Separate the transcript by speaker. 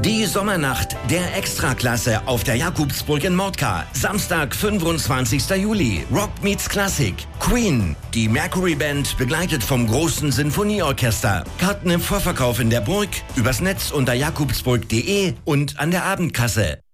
Speaker 1: Die Sommernacht der Extraklasse auf der Jakobsburg in Mordka. Samstag, 25. Juli. Rock meets Klassik. Queen. Die Mercury Band begleitet vom großen Sinfonieorchester. Karten im Vorverkauf in der Burg, übers Netz unter jakobsburg.de und an der Abendkasse.